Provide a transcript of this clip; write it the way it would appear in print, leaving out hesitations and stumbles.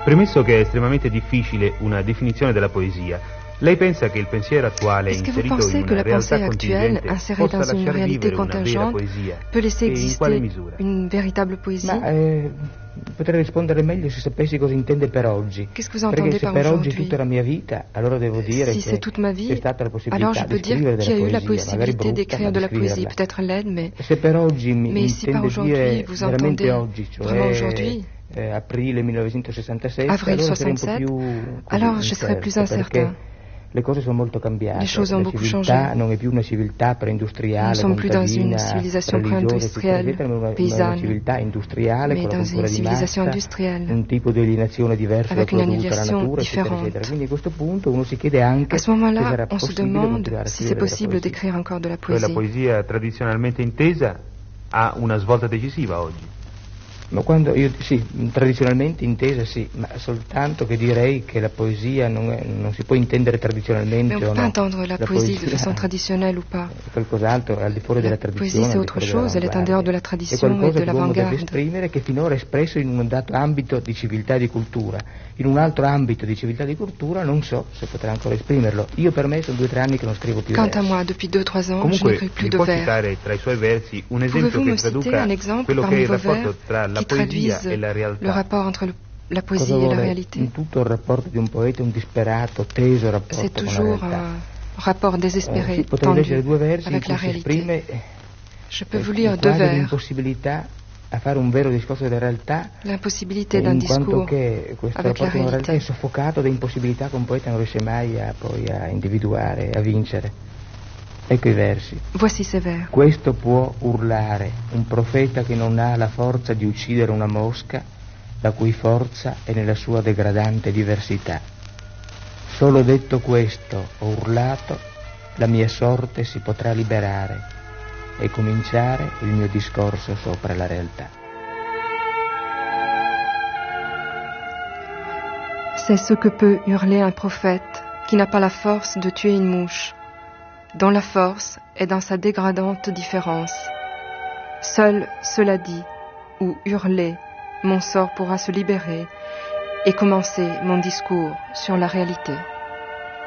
Premesso che è estremamente difficile una definizione della poesia, lei pensa che il pensiero attuale Est-ce que vous inserito pensez in que una la pensée realtà actuelle, contingente insérée possa dans une lasciar réalité vivere una vera contingente, poesia? peut laisser E in quale exister misura? une véritable poésie? Potrei rispondere meglio se sapessi cosa intende per oggi. Qu'est-ce que vous Perché entendez se par per oggi è aujourd'hui? tutta la mia vita, allora devo dire Si che c'est toute ma vie, c'è stata la alors possibilità je di peux dire scrivere qu'il y a della eu la poesia, magari possibilité brutta, d'écrire ma de di la poésie, scriverla. peut-être laide, mais Se per oggi mi si par intende aujourd'hui dire vous veramente entendez oggi, vraiment cioè aujourd'hui, aprile 1967, avril allora sarei un po' 67, più alors je serais plus incerto, incertain. perché le cose sono molto cambiate. Les choses ont La beaucoup civiltà changé. non è più una civiltà preindustriale, Nous ne sommes plus dans une contadina, civilisation religiosa, eccetera, pré-industrielle, eccetera, ma una paysanne, civiltà industriale, mais con la dans cultura une di civilisation massa, industrielle, un tipo di alienazione diverso da avec une produrre dalla annihilation natura, eccetera, différente. eccetera. Quindi a questo punto uno si chiede anche À ce se moment-là, sarà on se possibile demande continuare a si c'est scrivere della possible poesia. d'écrire encore de la Cioè la poésie. poesia tradizionalmente intesa ha una svolta decisiva oggi. Ma quando tradizionalmente intesa sì, ma soltanto che direi che la poesia non si può intendere tradizionalmente Mais on o peut pas no. entendre la poésie de façon traditionnelle ou pas. È qualcos'altro, al di fuori della La tradizione. poésie c'est autre chose, elle est en dehors de la tradition et de È qualcosa che l'uomo deve l'avant-garde. esprimere, che finora è espresso in un dato ambito di civiltà e di cultura. In un altro ambito di civiltà e di cultura non so se potrà ancora esprimerlo. Io per me sono 2 o 3 anni che non scrivo più Quant à versi. moi, depuis 2-3 ans, je Comunque, n'écris plus mi de può vers. citare tra i suoi versi un esempio Pouvez-vous che me citer traduca un exemple quello che è parmi il vos rapporto vers tra la qui poesia traduisent e la le realtà? rapport entre la poésie Cosa et la vuole? réalité? In tutto il rapporto di un poeta è un disperato, teso rapporto C'est con la toujours realtà. un rapport désespéré, Sì, potrei leggere tendu 2 versi in avec cui la si réalité. esprime Je peux vous lire 2 quasi vers. l'impossibilità a fare un vero discorso della realtà, L'impossibilité d'un in quanto discours che questo avec la rapporto con la realtà è réalité. soffocato da impossibilità che un poeta non riesce mai a individuare, a vincere. Ecco i versi. Voici ces vers. Questo può urlare un profeta che non ha la forza di uccidere una mosca, la cui forza è nella sua degradante diversità. Solo detto questo, ho urlato, la mia sorte si potrà liberare e cominciare il mio discorso sopra la realtà. C'est ce que peut hurler un prophète qui n'a pas la force de tuer une mouche, dont la force est dans sa dégradante différence. Seul cela dit, ou hurler, mon sort pourra se libérer et commencer mon discours sur la réalité.